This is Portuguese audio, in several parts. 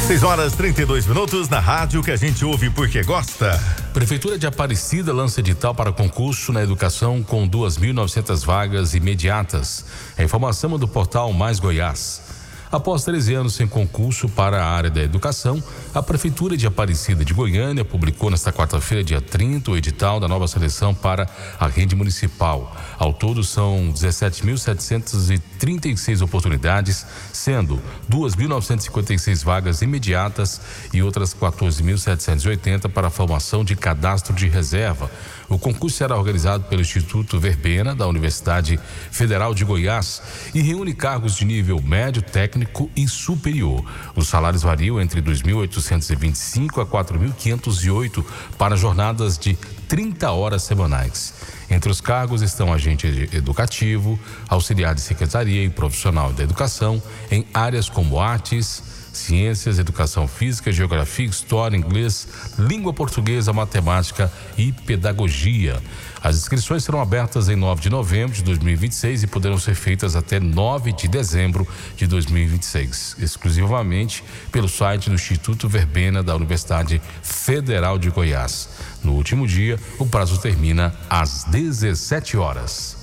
6h32 na rádio que a gente ouve porque gosta. Prefeitura de Aparecida lança edital para concurso na educação com 2.900 vagas imediatas. A informação é do portal Mais Goiás. Após 13 anos sem concurso para a área da educação, a Prefeitura de Aparecida de Goiânia publicou nesta quarta-feira, dia 30, o edital da nova seleção para a rede municipal. Ao todo, são 17.736 oportunidades, sendo 2.956 vagas imediatas e outras 14.780 para a formação de cadastro de reserva. O concurso será organizado pelo Instituto Verbena, da Universidade Federal de Goiás, e reúne cargos de nível médio, técnico e superior. Os salários variam entre 2.825 a 4.508 para jornadas de 30 horas semanais. Entre os cargos estão agente educativo, auxiliar de secretaria e profissional da educação em áreas como artes, ciências, educação física, geografia, história, inglês, língua portuguesa, matemática e pedagogia. As inscrições serão abertas em 9 de novembro de 2026 e poderão ser feitas até 9 de dezembro de 2026, exclusivamente pelo site do Instituto Verbena da Universidade Federal de Goiás. No último dia, o prazo termina às 17 horas.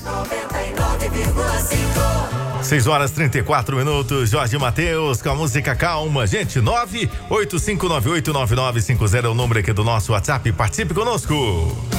6h34. Jorge Mateus com a música Calma. Gente, 985989950 é o número aqui do nosso WhatsApp. Participe conosco.